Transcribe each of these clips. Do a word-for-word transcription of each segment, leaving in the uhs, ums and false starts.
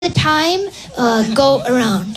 the time uh, go around.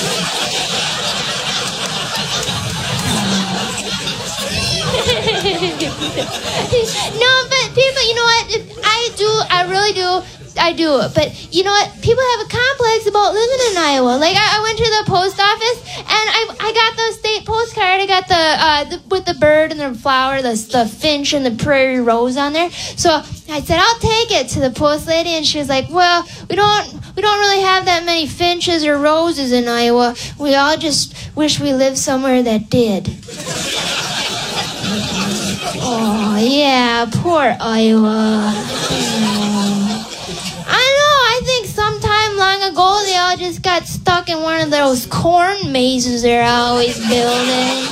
No, but people, you know what? I do, I really do, I do. But you know what? People have a complex about living in Iowa. Like, I, I went to the post office, and I I got the state postcard. I got the, uh, the with the bird and the flower, the, the finch and the prairie rose on there. So I said, I'll take it to the post lady, and she was like, well, we don't we don't really have that many finches or roses in Iowa. We all just wish we lived somewhere that did. Oh, yeah, poor Iowa. Oh. I know, I think sometime long ago they all just got stuck in one of those corn mazes they're always building.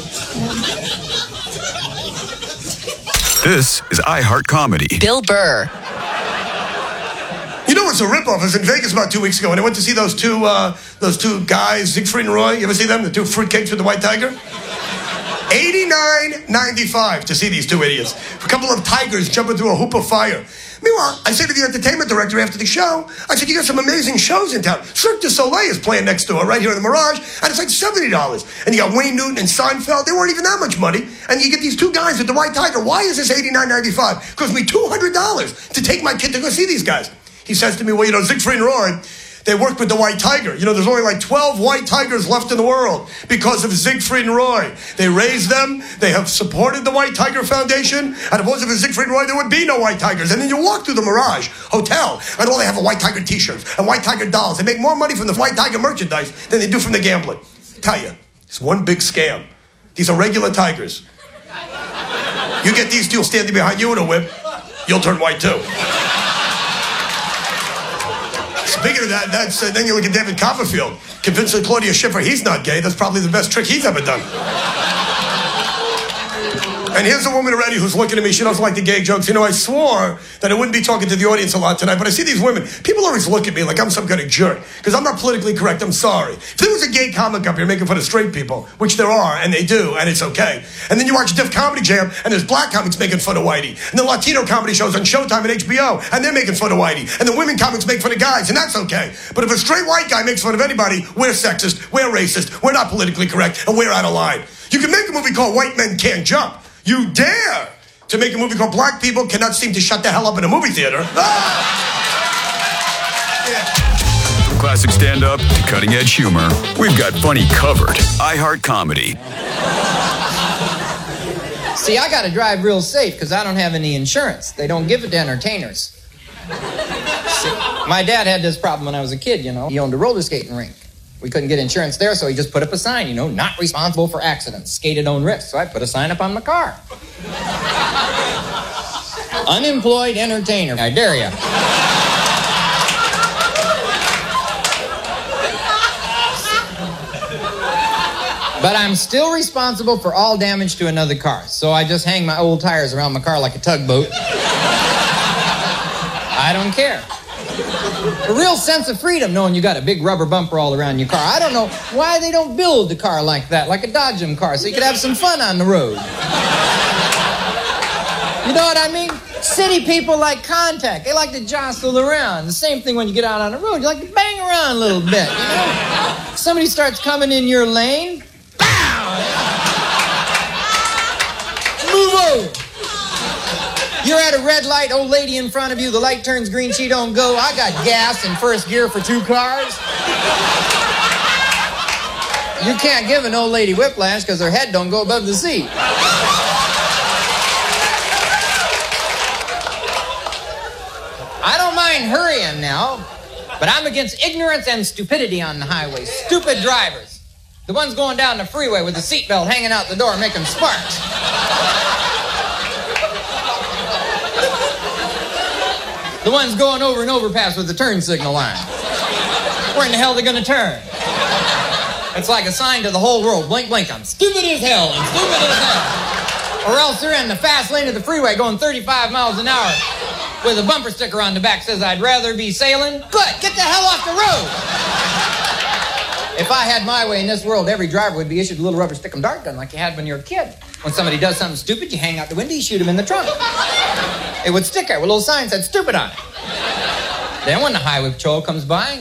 This is iHeart Comedy. Bill Burr. You know what's a ripoff? I was in Vegas about two weeks ago, and I went to see those two uh, those two guys, Siegfried and Roy. You ever see them? The two fruitcakes with the white tiger? eighty-nine ninety-five to see these two idiots. A couple of tigers jumping through a hoop of fire. Meanwhile, I say to the entertainment director after the show, I said, you got some amazing shows in town. Cirque du Soleil is playing next door, right here in the Mirage, and it's like seventy dollars. And you got Wayne Newton and Seinfeld. They weren't even that much money. And you get these two guys with the white tiger. Why is this eighty-nine ninety-five? It cost me two hundred dollars to take my kid to go see these guys. He says to me, well, you know, Siegfried and Roy, they worked with the white tiger. You know, there's only like twelve white tigers left in the world because of Siegfried and Roy. They raised them. They have supported the White Tiger Foundation. And if it wasn't for Siegfried and Roy, there would be no white tigers. And then you walk through the Mirage Hotel, and all they have are white tiger t-shirts and white tiger dolls. They make more money from the white tiger merchandise than they do from the gambling. I tell you, it's one big scam. These are regular tigers. You get these two standing behind you in a whip, you'll turn white too. Speaking of that, that's, uh, then you look at David Copperfield, convincing Claudia Schiffer he's not gay. That's probably the best trick he's ever done. And here's a woman already who's looking at me. She doesn't like the gay jokes. You know, I swore that I wouldn't be talking to the audience a lot tonight, but I see these women. People always look at me like I'm some kind of jerk, because I'm not politically correct. I'm sorry. If there was a gay comic up here making fun of straight people, which there are, and they do, and it's okay, and then you watch Def Comedy Jam, and there's black comics making fun of whitey, and the Latino comedy shows on Showtime and H B O, and they're making fun of whitey, and the women comics make fun of guys, and that's okay. But if a straight white guy makes fun of anybody, we're sexist, we're racist, we're not politically correct, and we're out of line. You can make a movie called White Men Can't Jump. You dare to make a movie called Black People Cannot Seem to Shut the Hell Up in a Movie Theater. Ah! Yeah. From classic stand-up to cutting-edge humor, we've got funny covered. iHeart Comedy. See, I got to drive real safe because I don't have any insurance. They don't give it to entertainers. See, my dad had this problem when I was a kid, you know. He owned a roller skating rink. We couldn't get insurance there, so he just put up a sign, you know, not responsible for accidents, skate at own risk. So I put a sign up on my car. Unemployed entertainer. I dare you. But I'm still responsible for all damage to another car. So I just hang my old tires around my car like a tugboat. I don't care. A real sense of freedom knowing you got a big rubber bumper all around your car. I don't know why they don't build the car like that, like a Dodgem car, so you could have some fun on the road. You know what I mean? City people like contact. They like to jostle around. The same thing when you get out on the road. You like to bang around a little bit, you know? Somebody starts coming in your lane, bow! Move over. You're at a red light, old lady in front of you, the light turns green, she don't go. I got gas in first gear for two cars. You can't give an old lady whiplash because her head don't go above the seat. I don't mind hurrying now, but I'm against ignorance and stupidity on the highway. Stupid drivers. The ones going down the freeway with the seatbelt hanging out the door making sparks. The ones going over an overpass with the turn signal on. Where in the hell are they going to turn? It's like a sign to the whole world. Blink, blink, I'm stupid as hell. I'm stupid as hell. Or else they're in the fast lane of the freeway going thirty-five miles an hour with a bumper sticker on the back says, I'd rather be sailing. Good, get the hell off the road. If I had my way in this world, every driver would be issued a little rubber stick-em dart gun like you had when you were a kid. When somebody does something stupid, you hang out the window, you shoot them in the trunk. It would stick there with a little sign that said stupid on it. Then when the highway patrol comes by,